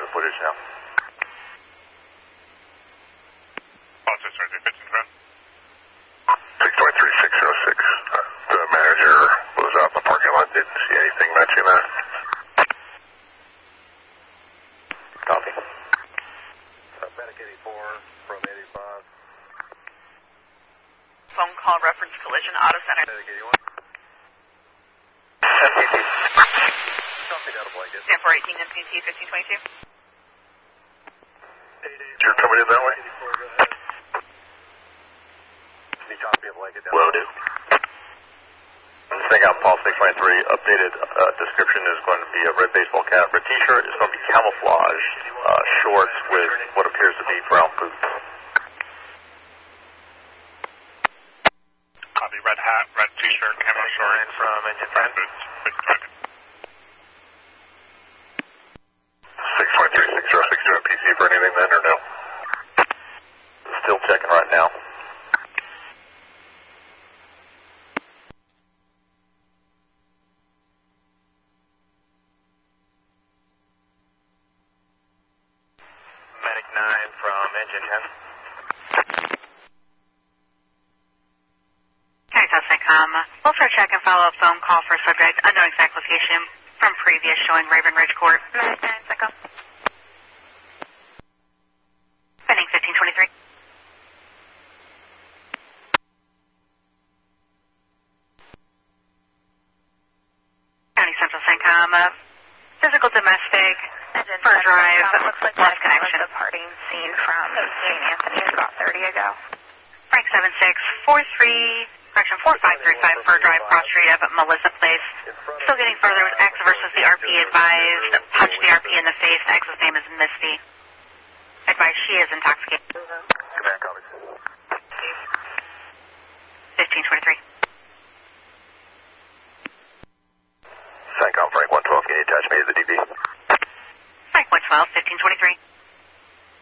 footage now. Oh, 623, pitch in front. 623-606. The manager was out in the parking lot, didn't see anything matching that. Copy. Medic 84 from 85. Phone call reference collision auto center. Medic 81. MPT. Copy, got a blanket. Stand for 18 MPT 1522. You're coming in that way? 84, go ahead. Need copy a blanket down. Will do. Thing out Paul 623, updated description is going to be a red baseball cap, red t-shirt. It's going to be camouflage shorts with what appears to be brown boots. Copy, red hat, red t-shirt, camo shorts. From engine 10. Brown boots. Big truck. 623-606, PC for anything then or no? Still checking right now. Medic 9 from engine 10. Okay, Southside.com. We'll for a check and follow-up phone call for subject unknown exact location from previous showing Raven Ridge Court. Medic 9, Psycho. Pending 1523. County Central CENTCOM. Physical domestic. For drive. Looks like lost that connection. was departing scene from St. Anthony's about 30 ago. Frank 7643, correction 4535 for drive cross street of Melissa Place. Still getting further with X versus the RP advised. Punch the RP in the face. X's name is Misty. Advised she is intoxicated. Command copies. 1523. CENTCOM Frank 112, can you attach me to the DB? Frank 112, 1523.